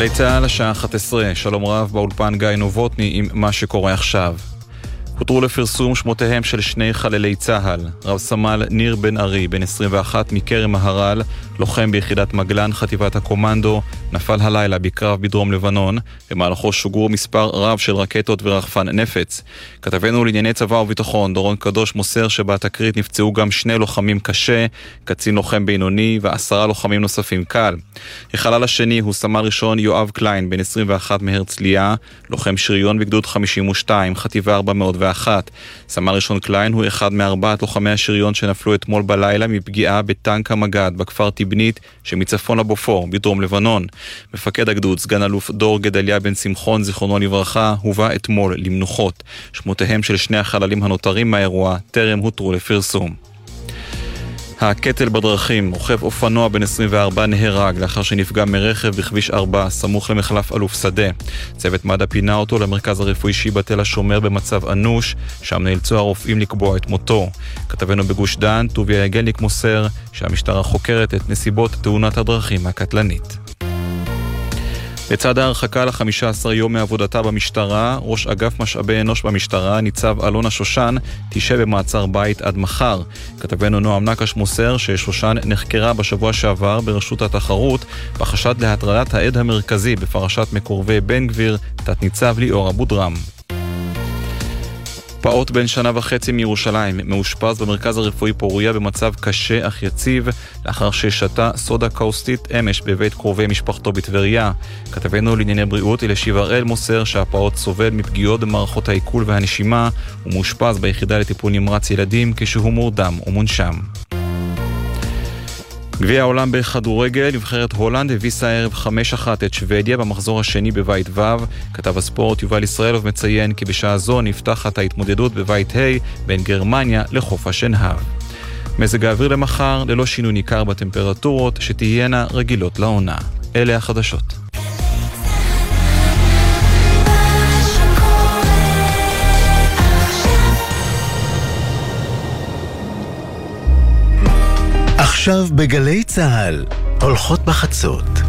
גלי צהל, השעה 11, שלום רב, באולפן גיא נובוטני עם מה שקורה עכשיו. הותרו לפרסום שמותיהם של שני חללי צהל, רב סמל ניר בן ארי, בן 21 מכרם מהר"ל, לוחם ביחידת מגלן חטיבת הקומנדו, נפל הלילה בקרב בדרום לבנון, במהלכו שוגרו מספר רב של רקטות ורחפן נפץ. כתבנו לענייני צבא וביטחון, דורון קדוש, מוסר שבתקרית נפצעו גם 2 לוחמים קשה, קצין לוחם בינוני ו10 לוחמים נוספים קל. החלל השני הוא סמל ראשון יואב קליין, בן 21 מהרצליה, לוחם שריון בגדוד 52, חטיבה 401. סמל ראשון קליין הוא אחד מארבעת לוחמי השריון שנפלו אתמול בלילה מפגיעה בטנק המגד בכפר טיבנית שמצפון לבופור בדרום לבנון. מפקד הגדוד, סגן אלוף דור גדליה בן שמחון, זיכרונו לברכה, הובא אתמול למנוחות. שמותיהם של שני החללים הנותרים מהאירוע טרם הותרו לפרסום. הקטל בדרכים, רוכב אופנוע בן 24 נהרג לאחר שנפגע מרכב בכביש 4 סמוך למחלף אלוף שדה. צוות מד"א פינה אותו למרכז הרפואי שיבא תל השומר במצב אנוש, שם נאלצו הרופאים לקבוע את מותו. כתבנו בגוש דן, טוביה יגלניק, מוסר שהמשטרה חוקרת את נסיבות תאונת הדרכים הקטלנית. לצד ההרחקה ל15 יום מעבודתה במשטרה, ראש אגף משאבי אנוש במשטרה, ניצב אלונה שושן, תשב במעצר בית עד מחר. כתבנו נועם נקש מוסר ששושן נחקרה בשבוע שעבר ברשות התחרות, בחשד להטרדת העד המרכזי בפרשת מקורבי בן גביר, תת ניצב ליאור אבודרם. פעוט בן 1.5 שנה מירושלים מאושפז במרכז הרפואי פוריה במצב קשה אך יציב לאחר ששתה סודה קאוסטית אמש בבית קרובי משפחתו בטבריה. כתבנו לענייני בריאות אלישיב הראל מוסר שהפעוט סובל מפגיעות במערכות העיכול והנשימה ומאושפז ביחידה לטיפול נמרץ ילדים כשהוא מורדם ומונשם. גביע העולם בכדורגל, נבחרת הולנד הביסה הערב 5-1 את שוודיה במחזור השני בבית ו'. כתב הספורט יובל ישראלוב מציין כי בשעה זו נפתחת ההתמודדות בבית ה' בין גרמניה לחוף השנהב. מזג האוויר למחר ללא שינוי ניכר בטמפרטורות שתהיינה רגילות לעונה. אלה החדשות. עכשיו בגלי צהל, הולכות בחצות.